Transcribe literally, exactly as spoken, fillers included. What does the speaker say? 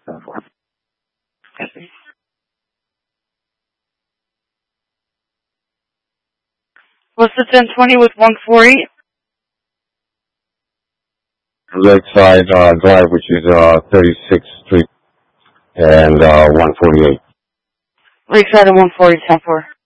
ten four. What's the ten twenty with one forty? Lakeside uh, Drive, which is uh, thirty-sixth Street and uh, one forty-eight. Lakeside and one forty, ten four.